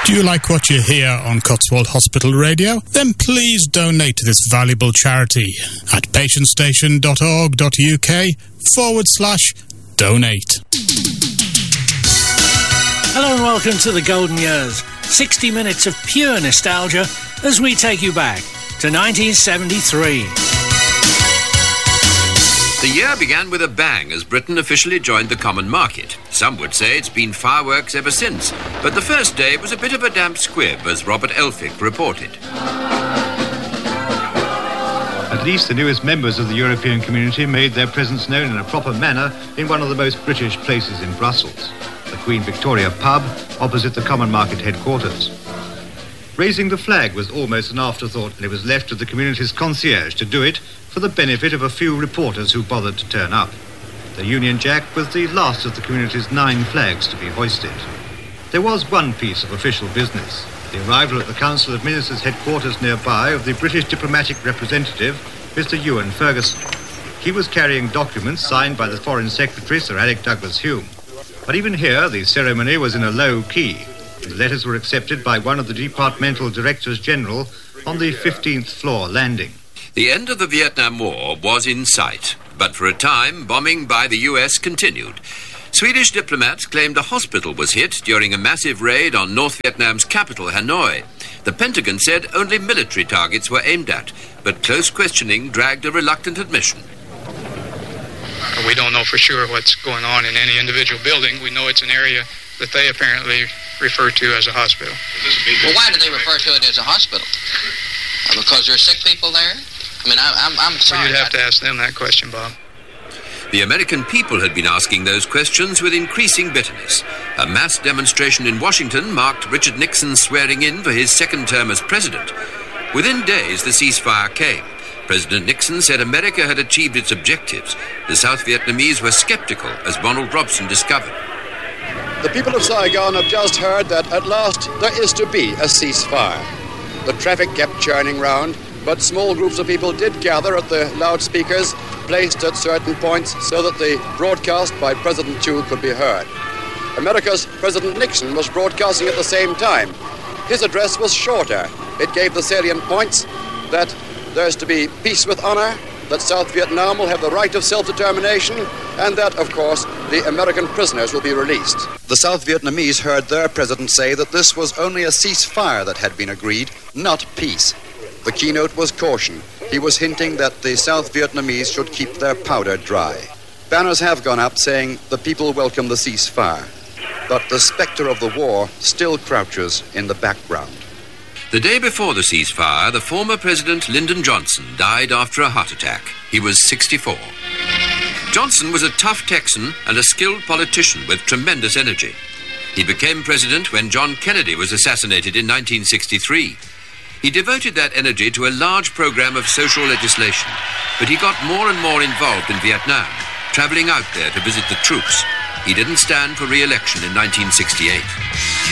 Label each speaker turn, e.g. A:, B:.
A: Do you like what you hear on Cotswold Hospital Radio? Then please donate to this valuable charity at patientstation.org.uk/donate.
B: Hello and welcome to the Golden Years. 60 minutes of pure nostalgia as we take you back to 1973.
C: The year began with a bang as Britain officially joined the common market. Some would say it's been fireworks ever since, but the first day was a bit of a damp squib, as Robert Elphick reported.
D: At least the newest members of the European community made their presence known in a proper manner in one of the most British places in Brussels, the Queen Victoria pub opposite the common market headquarters. Raising the flag was almost an afterthought, and it was left to the community's concierge to do it for the benefit of a few reporters who bothered to turn up. The Union Jack was the last of the community's 9 flags to be hoisted. There was one piece of official business: the arrival at the Council of Ministers headquarters nearby of the British diplomatic representative, Mr. Ewan Ferguson. He was carrying documents signed by the Foreign Secretary, Sir Alec Douglas Hume. But even here, the ceremony was in a low key. The letters were accepted by one of the departmental directors general on the 15th floor landing.
C: The end of the Vietnam War was in sight, but for a time, bombing by the US continued. Swedish diplomats claimed a hospital was hit during a massive raid on North Vietnam's capital, Hanoi. The Pentagon said only military targets were aimed at, but close questioning dragged a reluctant admission.
E: We don't know for sure what's going on in any individual building. We know it's an area that they apparently refer to as a hospital.
F: Well, why do they refer to it as a hospital? Because there are sick people there? I mean, I'm sorry.
E: Well, you'd have to ask them that question, Bob.
C: The American people had been asking those questions with increasing bitterness. A mass demonstration in Washington marked Richard Nixon's swearing in for his second term as president. Within days, the ceasefire came. President Nixon said America had achieved its objectives. The South Vietnamese were skeptical, as Ronald Robson discovered.
G: The people of Saigon have just heard that at last there is to be a ceasefire. The traffic kept churning round, but small groups of people did gather at the loudspeakers placed at certain points so that the broadcast by President Chu could be heard. America's President Nixon was broadcasting at the same time. His address was shorter. It gave the salient points that there's to be peace with honor, that South Vietnam will have the right of self-determination, and that, of course, the American prisoners will be released. The South Vietnamese heard their president say that this was only a ceasefire that had been agreed, not peace. The keynote was caution. He was hinting that the South Vietnamese should keep their powder dry. Banners have gone up saying the people welcome the ceasefire, but the specter of the war still crouches in the background.
C: The day before the ceasefire, the former President Lyndon Johnson died after a heart attack. He was 64. Johnson was a tough Texan and a skilled politician with tremendous energy. He became president when John Kennedy was assassinated in 1963. He devoted that energy to a large program of social legislation, but he got more and more involved in Vietnam, traveling out there to visit the troops. He didn't stand for re-election in 1968.